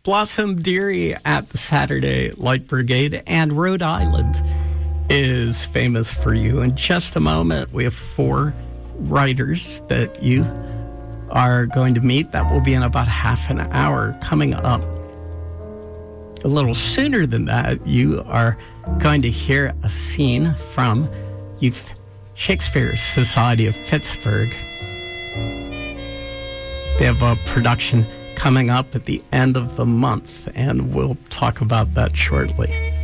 Blossom Dearie at the Saturday Light Brigade, and Rhode Island is famous for you. In just a moment, we have 4 writers that you are going to meet. That will be in about half an hour. Coming up a little sooner than that, you are going to hear a scene from Youth Shakespeare Society of Pittsburgh. They have a production coming up at the end of the month, and we'll talk about that shortly.